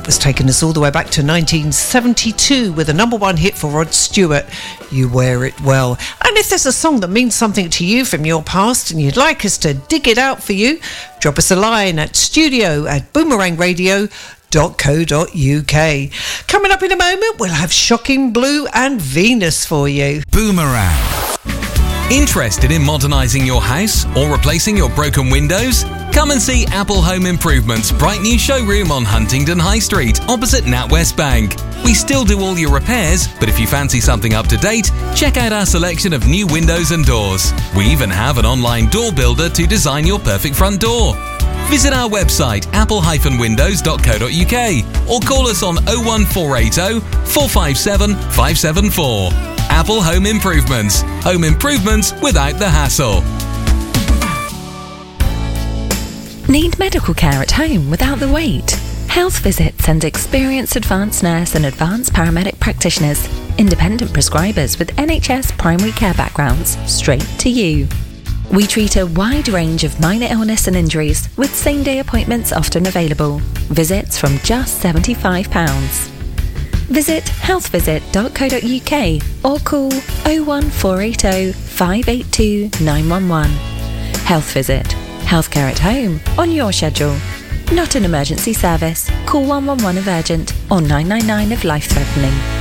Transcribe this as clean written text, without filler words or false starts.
That was taking us all the way back to 1972 with a number one hit for Rod Stewart, You Wear It Well. And if there's a song that means something to you from your past and you'd like us to dig it out for you, drop us a line at studio@boomerangradio.co.uk. Coming up in a moment, we'll have Shocking Blue and Venus for you. Boomerang. Interested in modernising your house or replacing your broken windows? Come and see Apple Home Improvement's bright new showroom on Huntingdon High Street, opposite NatWest Bank. We still do all your repairs, but if you fancy something up to date, check out our selection of new windows and doors. We even have an online door builder to design your perfect front door. Visit our website apple-windows.co.uk or call us on 01480 457 574. Apple Home Improvements. Home improvements without the hassle. Need medical care at home without the wait? Health Visit sends experienced advanced nurse and advanced paramedic practitioners, independent prescribers with NHS primary care backgrounds, straight to you. We treat a wide range of minor illness and injuries with same-day appointments often available. Visits from just £75. Visit healthvisit.co.uk or call 01480 582 911. Health Visit. Healthcare at home on your schedule. Not an emergency service. Call 111 if urgent or 999 if life-threatening.